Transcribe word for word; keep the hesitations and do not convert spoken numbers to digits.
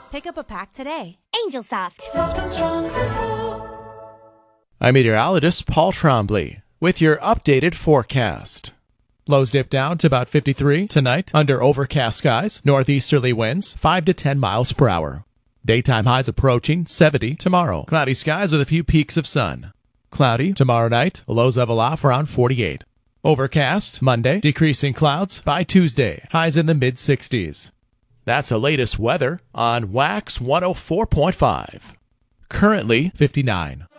Pick up a pack today. Angel Soft. Soft and strong support. I'm meteorologist Paul Trombley with your updated forecast. Lows dip down to about fifty-three tonight under overcast skies, northeasterly winds five to ten miles per hour. Daytime highs approaching seventy tomorrow. Cloudy skies with a few peaks of sun. Cloudy tomorrow night, lows level off around forty-eight. Overcast Monday, decreasing clouds by Tuesday, highs in the mid-sixties. That's the latest weather on Wax one oh four point five. Currently fifty-nine.